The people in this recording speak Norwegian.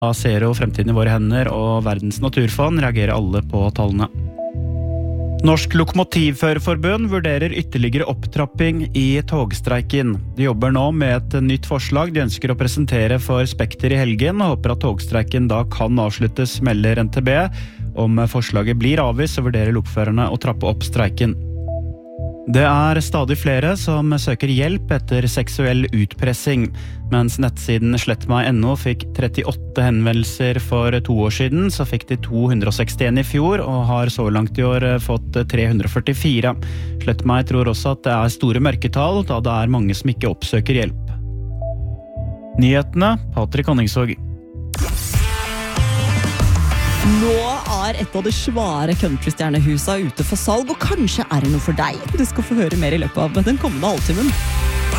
Av Zero, Fremtiden i våre hender og Verdens naturfond reagerer alle på tallene. Norsk Lokomotivførerforbund vurderer ytterligere opptrapping i togstreiken. De jobber nå med et nytt forslag de ønsker å presentere for Spekter i helgen, og håper at togstreiken da kan avsluttes, melder NTB. Om forslaget blir avvist, så vurderer lokførerne å trappe opp streiken. Det er stadig flere som søker hjelp etter seksuell utpressing. Mens nettsiden slettmeg.no fikk 38 henvendelser for 2 år siden, så fikk de 261 i fjor, og har så langt i år fått 344. Slettmeg tror også at det er store mørketall, da det er mange som ikke oppsøker hjelp. Nyhetene, Patrick Honningsvåg. Nå er et av de svære countrystjernehusa ute for salg, og kanskje er det noe for deg. Du skal få høre mer i løpet av den kommende halvtimen.